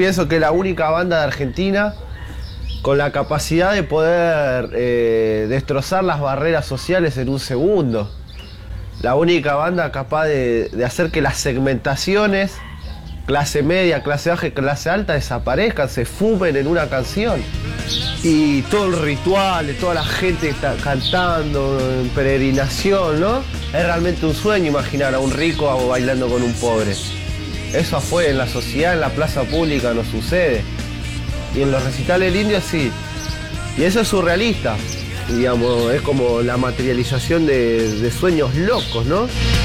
pienso que es la única banda de Argentina con la capacidad de poder destrozar las barreras sociales en un segundo. La única banda capaz de hacer que las segmentaciones, clase media, clase baja y clase alta, desaparezcan, se fumen en una canción. Y todo el ritual, toda la gente está cantando en peregrinación, ¿no? Es realmente un sueño imaginar a un rico bailando con un pobre. Eso afuera, en la sociedad, en la plaza pública no sucede. Y en los recitales del Indio sí. Y eso es surrealista. Digamos, es como la materialización de sueños locos, ¿no?